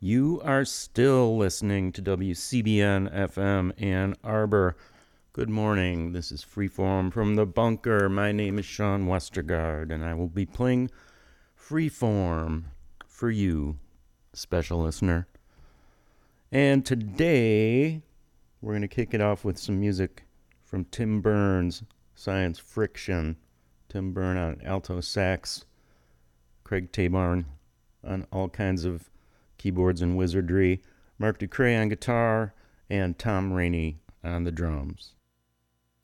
You are still listening to WCBN FM Ann Arbor. Good morning. This is Freeform from the bunker. My name is Sean Westergaard, and I will be playing Freeform for you, special listener. And today, we're going to kick it off with some music from Tim Burns, Science Friction. Tim Byrne on alto sax, Craig Taborn on all kinds of keyboards and wizardry, Mark Ducray on guitar, and Tom Rainey on the drums.